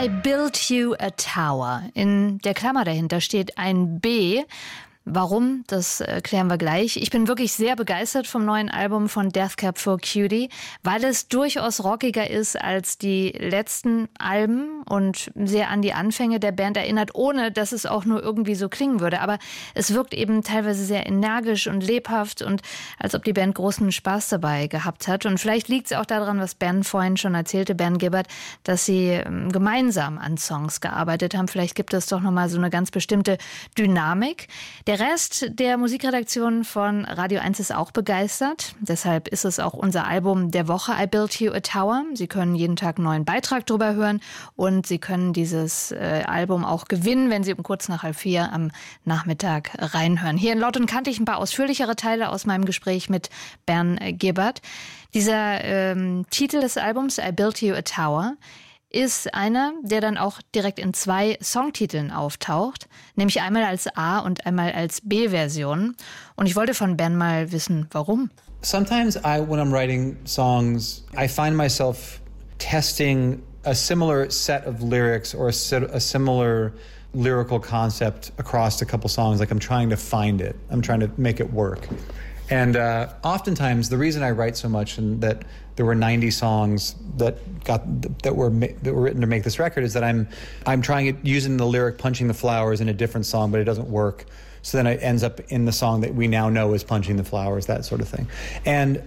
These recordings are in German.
I Built You a Tower. In der Klammer dahinter steht ein B. Warum? Das klären wir gleich. Ich bin wirklich sehr begeistert vom neuen Album von Death Cab for Cutie, weil es durchaus rockiger ist als die letzten Alben und sehr an die Anfänge der Band erinnert, ohne dass es auch nur irgendwie so klingen würde. Aber es wirkt eben teilweise sehr energisch und lebhaft und als ob die Band großen Spaß dabei gehabt hat. Und vielleicht liegt es auch daran, was Ben vorhin schon erzählte, Ben Gibbard, dass sie gemeinsam an Songs gearbeitet haben. Vielleicht gibt es doch nochmal so eine ganz bestimmte Dynamik. Der Rest der Musikredaktion von Radio 1 ist auch begeistert. Deshalb ist es auch unser Album der Woche, I Built You a Tower. Sie können jeden Tag einen neuen Beitrag drüber hören und Sie können dieses Album auch gewinnen, wenn Sie um kurz nach 3:30 am Nachmittag reinhören. Hier in Laut und Kantig ein paar ausführlichere Teile aus meinem Gespräch mit Ben Gibbard. Dieser Titel des Albums, I Built You a Tower, ist einer, der dann auch direkt in 2 Songtiteln auftaucht, nämlich einmal als A- und einmal als B-Version. Und ich wollte von Ben mal wissen, warum. Sometimes when I'm writing songs, I find myself testing a similar set of lyrics or a similar lyrical concept across a couple songs. Like I'm trying to find it. I'm trying to make it work. And oftentimes, the reason I write so much and that there were 90 songs that were written to make this record is that I'm trying it using the lyric "punching the flowers" in a different song, but it doesn't work. So then it ends up in the song that we now know is "Punching the Flowers," that sort of thing. And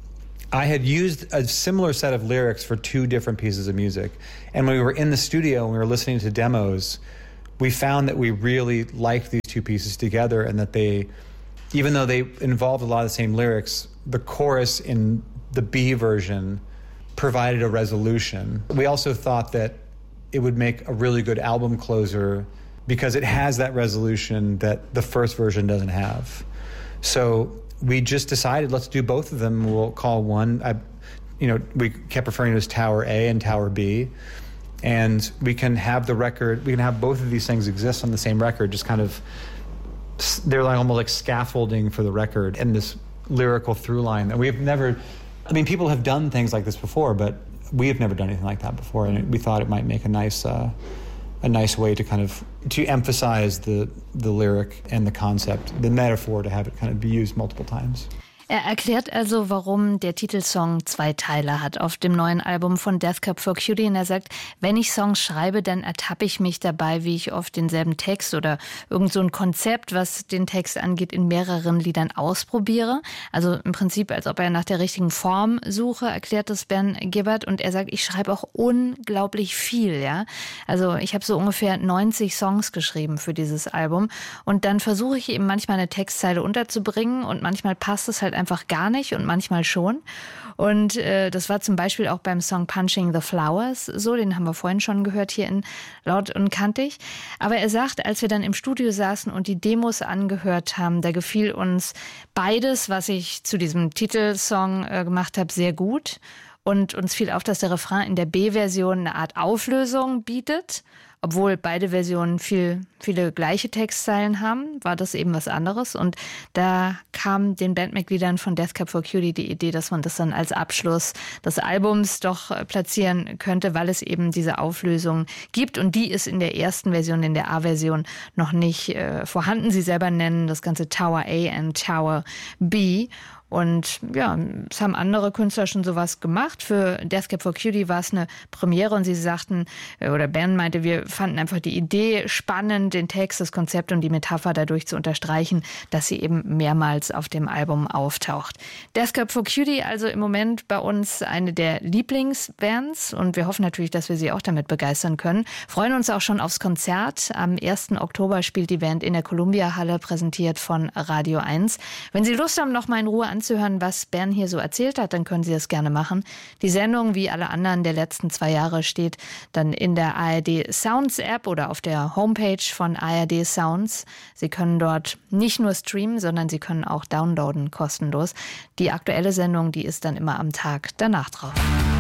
I had used a similar set of lyrics for 2 different pieces of music. And when we were in the studio and we were listening to demos, we found that we really liked these 2 pieces together and that they, even though they involved a lot of the same lyrics, the chorus in the B version provided a resolution. We also thought that it would make a really good album closer because it has that resolution that the first version doesn't have. So we just decided, let's do both of them. We'll call one, we kept referring to as Tower A and Tower B. And we can have the record, we can have both of these things exist on the same record, just kind of, they're like almost like scaffolding for the record and this lyrical through line that we've never, people have done things like this before, but we have never done anything like that before. And we thought it might make a nice way to kind of, to emphasize the lyric and the concept, the metaphor, to have it kind of be used multiple times. Er erklärt also, warum der Titelsong 2 Teile hat auf dem neuen Album von Death Cab for Cutie. Und er sagt, wenn ich Songs schreibe, dann ertappe ich mich dabei, wie ich oft denselben Text oder irgend so ein Konzept, was den Text angeht, in mehreren Liedern ausprobiere. Also im Prinzip, als ob er nach der richtigen Form suche, erklärt das Ben Gibbard. Und er sagt, ich schreibe auch unglaublich viel, ja. Also ich habe so ungefähr 90 Songs geschrieben für dieses Album. Und dann versuche ich eben manchmal eine Textzeile unterzubringen und manchmal passt es halt einfach gar nicht und manchmal schon. Und das war zum Beispiel auch beim Song Punching the Flowers so, den haben wir vorhin schon gehört hier in Laut und Kantig. Aber er sagt, als wir dann im Studio saßen und die Demos angehört haben, da gefiel uns beides, was ich zu diesem Titelsong gemacht habe, sehr gut. Und uns fiel auf, dass der Refrain in der B-Version eine Art Auflösung bietet. Obwohl beide Versionen viele gleiche Textzeilen haben, war das eben was anderes. Und da kam den Bandmitgliedern von Death Cab for Cutie die Idee, dass man das dann als Abschluss des Albums doch platzieren könnte, weil es eben diese Auflösung gibt. Und die ist in der ersten Version, in der A-Version, noch nicht vorhanden. Sie selber nennen das Ganze Tower A und Tower B. Und ja, es haben andere Künstler schon sowas gemacht. Für Death Cab for Cutie war es eine Premiere und sie sagten, oder Ben meinte, wir fanden einfach die Idee spannend, den Text, das Konzept und die Metapher dadurch zu unterstreichen, dass sie eben mehrmals auf dem Album auftaucht. Death Cab for Cutie also im Moment bei uns eine der Lieblingsbands und wir hoffen natürlich, dass wir sie auch damit begeistern können. Freuen uns auch schon aufs Konzert. Am 1. Oktober spielt die Band in der Columbia-Halle, präsentiert von Radio 1. Wenn Sie Lust haben, noch mal in Ruhe anzuhören, was Ben hier so erzählt hat, dann können Sie das gerne machen. Die Sendung, wie alle anderen der letzten 2 Jahre, steht dann in der ARD Sounds App oder auf der Homepage von ARD Sounds. Sie können dort nicht nur streamen, sondern Sie können auch downloaden, kostenlos. Die aktuelle Sendung, die ist dann immer am Tag danach drauf.